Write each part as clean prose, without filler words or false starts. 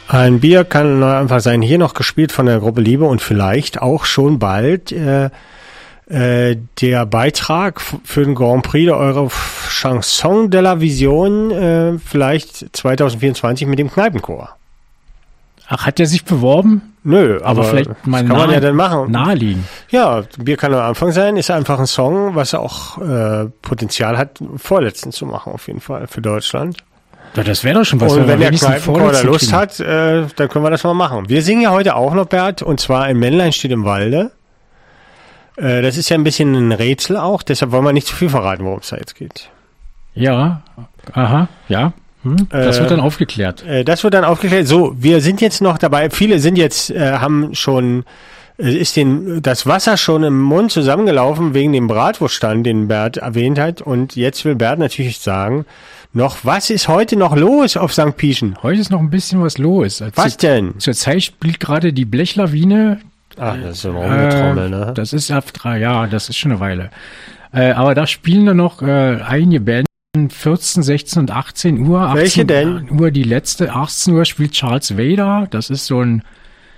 Ein Bier kann einfach sein. Hier noch gespielt von der Gruppe Liebe und vielleicht auch schon bald der Beitrag für den Grand Prix der Euro Chanson de la Vision vielleicht 2024 mit dem Kneipenchor. Ach, hat der sich beworben? Nö, aber vielleicht mal kann man ja dann machen. Naheliegen. Ja, Bier kann am Anfang sein, ist einfach ein Song, was auch Potenzial hat, Vorletzten zu machen auf jeden Fall für Deutschland. Ja, das wäre doch schon was. Und wenn der Kneipenchor da Lust hat, dann können wir das mal machen. Wir singen ja heute auch noch, Bert, und zwar ein Männlein steht im Walde. Das ist ja ein bisschen ein Rätsel auch, deshalb wollen wir nicht zu viel verraten, worum es da jetzt geht. Ja, aha, ja. Das wird dann aufgeklärt. Das wird dann aufgeklärt. So, wir sind jetzt noch dabei. Viele sind jetzt, haben schon, ist das Wasser schon im Mund zusammengelaufen wegen dem Bratwurststand, den Bert erwähnt hat. Und jetzt will Bert natürlich sagen, was ist heute noch los auf St. Pieschen? Heute ist noch ein bisschen was los. Was denn? Zurzeit spielt gerade die Blechlawine. Ach, das ist so ein Rumgetrommel, ne? Das ist das ist schon eine Weile. Aber da spielen dann noch einige Bands. 14, 16 und 18 Uhr. 18 Welche denn? Uhr die letzte. 18 Uhr spielt Charles Vader. Das ist so ein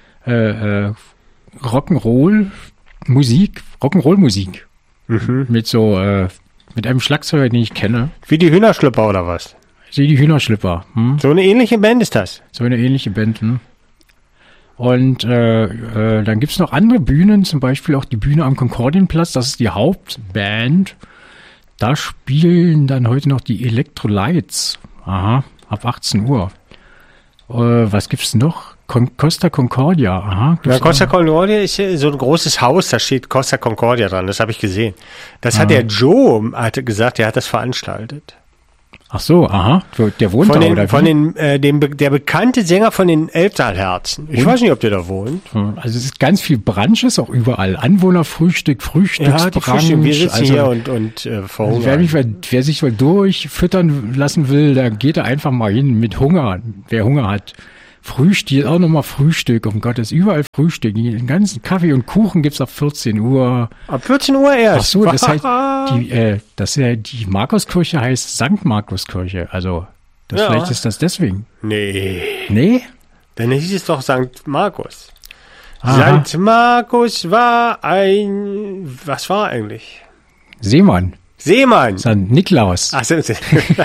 Rock'n'Roll-Musik. Mit mit einem Schlagzeuger, den ich kenne. Wie die Hühnerschlüpper oder was? Die Hühnerschlüpper. So eine ähnliche Band ist das? So eine ähnliche Band, Und dann gibt's noch andere Bühnen, zum Beispiel auch die Bühne am Konkordienplatz. Das ist die Hauptband. Da spielen dann heute noch die Electrolytes. Aha, ab 18 Uhr. Was gibt's noch? Costa Concordia. Aha. Ja, Costa Concordia ist so ein großes Haus, da steht Costa Concordia dran, das habe ich gesehen. Das hat der Joe, hatte gesagt, der hat das veranstaltet. Ach so, aha. Der wohnt da, oder wie? Der bekannte Sänger von den Elbtalherzen. Ich weiß nicht, ob der da wohnt. Also es ist ganz viel Brunches auch überall. Anwohnerfrühstück, Frühstücksbrunch. Ja, wir sitzen hier und verhungern. Wer sich mal durchfüttern lassen will, da geht er einfach mal hin mit Hunger. Wer Hunger hat. Frühstück, auch nochmal Frühstück, um Gottes, überall Frühstück. Den ganzen Kaffee und Kuchen gibt's ab 14 Uhr. Ab 14 Uhr erst? Ach so, das heißt, die Markuskirche heißt Sankt Markuskirche. Also, vielleicht ist das deswegen. Nee? Dann hieß es doch Sankt Markus. Aha. Sankt Markus war was war eigentlich? Seemann. Sankt Niklaus. Ach, stimmt.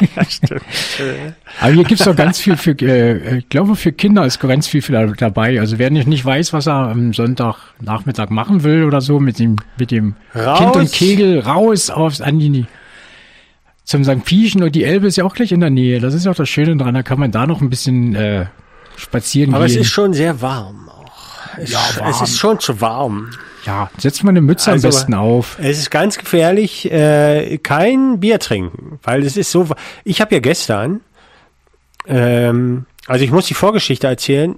Aber hier gibt's doch ganz viel ich glaube, für Kinder ist ganz viel dabei. Also wer nicht weiß, was er am Sonntagnachmittag machen will oder so, mit dem Kind und Kegel raus zum St. Pieschen, und die Elbe ist ja auch gleich in der Nähe. Das ist auch das Schöne dran, da kann man da noch ein bisschen spazieren gehen. Aber es ist schon sehr warm auch. Es ist schon zu warm. Ja, setzt mal eine Mütze am besten auf. Es ist ganz gefährlich, kein Bier trinken, weil es ist so. Ich habe ja gestern, also ich muss die Vorgeschichte erzählen.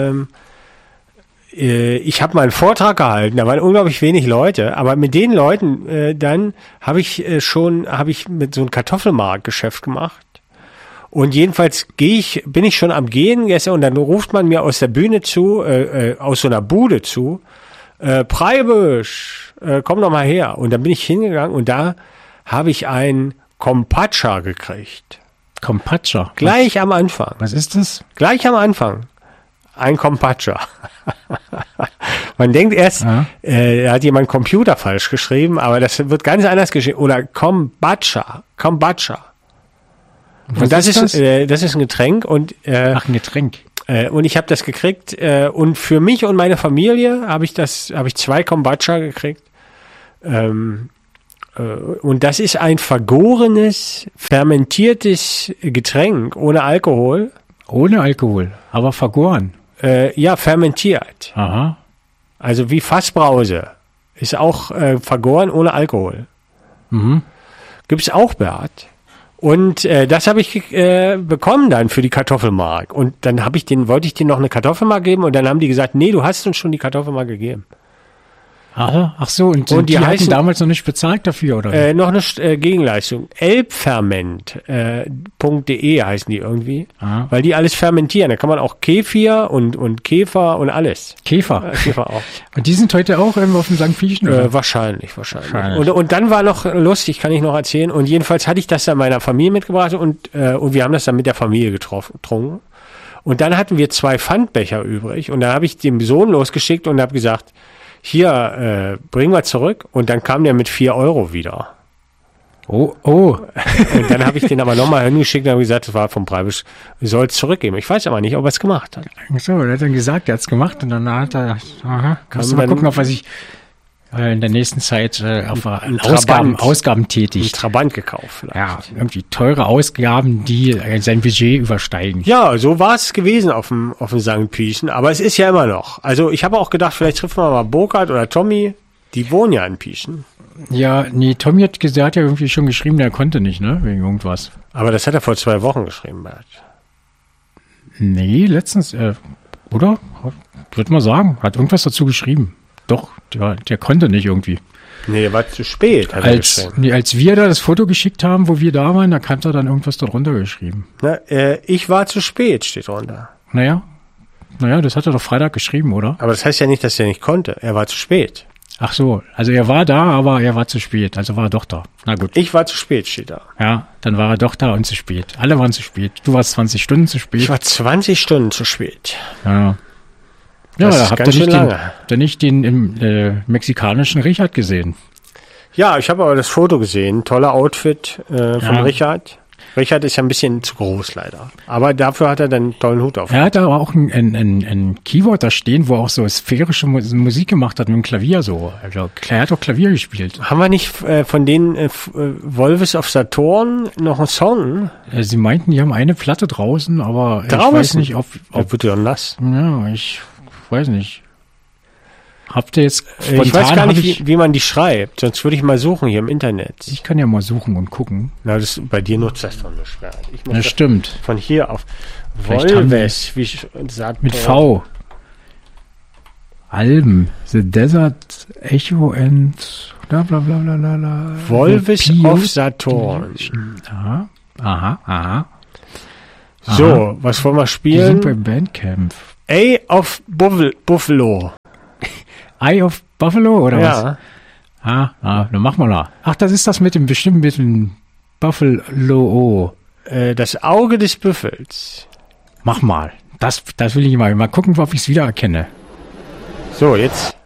Ich habe mal einen Vortrag gehalten, da waren unglaublich wenig Leute, aber mit den Leuten dann habe ich mit so einem Kartoffelmarktgeschäft gemacht. Und jedenfalls bin ich schon am Gehen gestern, und dann ruft man mir aus der Bühne zu, aus so einer Bude zu. Preibisch, komm doch mal her. Und dann bin ich hingegangen und da habe ich ein Compacha gekriegt. Compacha? Gleich am Anfang. Was ist das? Gleich am Anfang. Ein Compacha. Man denkt erst, da hat jemand Computer falsch geschrieben, aber das wird ganz anders geschrieben. Oder Kombucha. Und das ist ein Getränk. Und, ein Getränk. Und ich habe das gekriegt, und für mich und meine Familie habe ich 2 Kombucha gekriegt. Und das ist ein vergorenes, fermentiertes Getränk ohne Alkohol. Ohne Alkohol, aber vergoren. Ja, fermentiert. Aha. Also wie Fassbrause. Ist auch vergoren ohne Alkohol. Mhm. Gibt's auch, Bert. Und das habe ich bekommen dann für die Kartoffelmark. Und dann wollte ich denen noch eine Kartoffelmark geben, und dann haben die gesagt, nee, du hast uns schon die Kartoffelmark gegeben. Ach so, und die hatten damals noch nicht bezahlt dafür, oder? Noch eine Gegenleistung. Elbferment.de heißen die irgendwie, weil die alles fermentieren. Da kann man auch Kefir und Käfer und alles. Käfer auch. Und die sind heute auch irgendwo auf dem St. Pieschen? Wahrscheinlich. Und dann war noch lustig, kann ich noch erzählen. Und jedenfalls hatte ich das dann meiner Familie mitgebracht, und wir haben das dann mit der Familie getrunken. Und dann hatten wir 2 Pfandbecher übrig und dann habe ich dem Sohn losgeschickt und habe gesagt, hier, bringen wir zurück. Und dann kam der mit 4 Euro wieder. Oh. Und dann habe ich den aber nochmal hingeschickt und habe gesagt, das war vom Preibisch, wir sollen es zurückgeben. Ich weiß aber nicht, ob er es gemacht hat. So, er hat dann gesagt, er hat es gemacht und dann hat er, kannst du mal gucken, auf was ich in der nächsten Zeit auf Ausgaben tätigt. Einen Trabant gekauft vielleicht. Ja, irgendwie teure Ausgaben, die sein Budget übersteigen. Ja, so war es gewesen auf dem St. Pieschen, aber es ist ja immer noch. Also ich habe auch gedacht, vielleicht trifft man mal Burkhard oder Tommy, die wohnen ja in Pieschen. Ja, nee, Tommy hat ja irgendwie schon geschrieben, der konnte nicht, ne, wegen irgendwas. Aber das hat er vor 2 Wochen geschrieben, Bert. Nee, letztens, oder? Würde mal sagen, hat irgendwas dazu geschrieben. Doch, der konnte nicht irgendwie. Nee, der war zu spät, hat er geschrieben. Nee, als wir da das Foto geschickt haben, wo wir da waren, da hat er dann irgendwas darunter geschrieben. Na, ich war zu spät, steht drunter. Naja, das hat er doch Freitag geschrieben, oder? Aber das heißt ja nicht, dass er nicht konnte. Er war zu spät. Ach so, also er war da, aber er war zu spät, also war er doch da. Na gut. Ich war zu spät, steht da. Ja, dann war er doch da und zu spät. Alle waren zu spät. Du warst 20 Stunden zu spät. Ich war 20 Stunden zu spät. Ja. Das Ja, ist habt ganz ihr schön lange. nicht den im mexikanischen Richard gesehen? Ja, ich habe aber das Foto gesehen. Toller Outfit von Ja. Richard. Richard ist ja ein bisschen zu groß, leider. Aber dafür hat er dann einen tollen Hut auf. Er hat aber auch ein Keyboard da stehen, wo er auch so sphärische Musik gemacht hat mit dem Klavier so. Also, er hat auch Klavier gespielt. Haben wir nicht von denen Volvis auf Saturn noch einen Song? Sie meinten, die haben eine Platte draußen, aber ich Draußen? weiß nicht, ob Der wird ja nass. ja, ich weiß nicht. Habt ihr jetzt Ich weiß gar hab nicht, wie man die schreibt. Sonst würde ich mal suchen hier im Internet. ich kann ja mal suchen und gucken. Na, bei dir nutzt das doch nicht mehr. Ich muss Das stimmt. von hier auf Vielleicht haben Volves, wie sagt Mit V. Alben. The Desert Echo and bla bla bla bla bla bla. Volvis The auf Pius- Saturn. Aha. So, was wollen wir Die sind bei spielen? Bandcamp. A of Buffalo. Eye of Buffalo oder was? Ja. Dann machen wir da. Ach, das ist das mit dem Buffalo. Das Auge des Büffels. Mach mal. Das will ich mal gucken, ob ich es wiedererkenne. So, jetzt